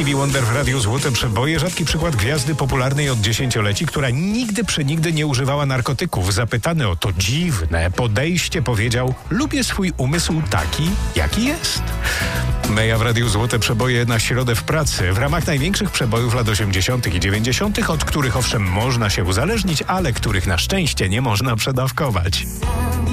Stevie Wonder w Radiu Złote Przeboje. Rzadki przykład gwiazdy popularnej od dziesięcioleci, która nigdy przenigdy nie używała narkotyków. Zapytany o to dziwne podejście powiedział: lubię swój umysł taki, jaki jest. Meja w Radiu Złote Przeboje na środę w pracy w ramach największych przebojów lat 80. i 90., od których owszem można się uzależnić, ale których na szczęście nie można przedawkować.